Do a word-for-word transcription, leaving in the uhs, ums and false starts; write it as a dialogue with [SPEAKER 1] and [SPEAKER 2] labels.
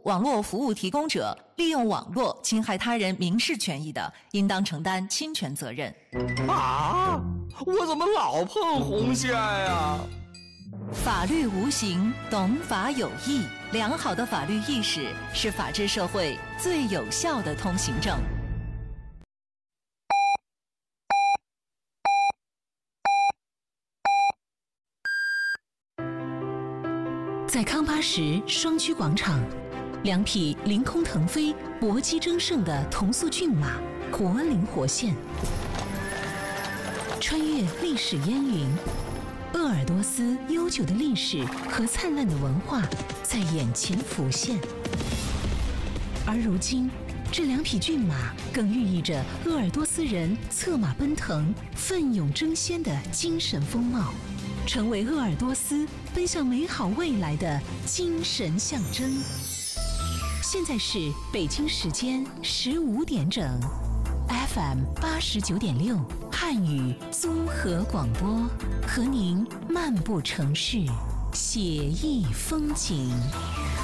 [SPEAKER 1] 网络服务提供者利用网络侵害他人民事权益的，应当承担侵权责任。
[SPEAKER 2] 啊！我怎么老碰红线呀？
[SPEAKER 1] 法律无形，懂法有益。良好的法律意识是法治社会最有效的通行证。
[SPEAKER 3] 在康巴什双曲广场，两匹凌空腾飞、搏击争胜的同速骏马活灵活现，穿越历史烟云，鄂尔多斯悠久的历史和灿烂的文化在眼前浮现。而如今，这两匹骏马更寓意着鄂尔多斯人策马奔腾、奋勇争先的精神风貌，成为鄂尔多斯奔向美好未来的精神象征。现在是北京时间十五点整 ，F M 八十九点六汉语综合广播，和您漫步城市，写意风景。